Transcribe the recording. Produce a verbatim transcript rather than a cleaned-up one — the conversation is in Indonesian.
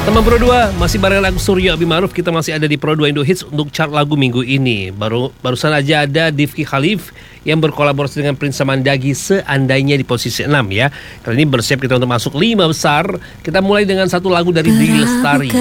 Teman Pro dua, masih bareng lagu Surya Abi Maruf. Kita masih ada di Pro dua Indo Hits untuk chart lagu minggu ini. Baru Barusan aja ada Difki Khalif yang berkolaborasi dengan Prince Mandagi Seandainya di posisi enam ya. Kali ini bersiap kita untuk masuk lima besar. Kita mulai dengan satu lagu dari Dwi Lestari.